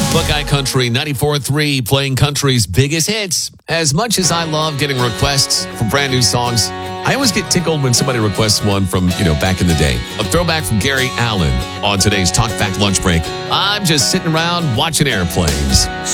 Buckeye Country 94.3 playing country's biggest hits. As much as I love getting requests for brand new songs, I always get tickled when somebody requests one from, back in the day. A throwback from Gary Allan on today's Talk Back Lunch Break. I'm just sitting around watching airplanes.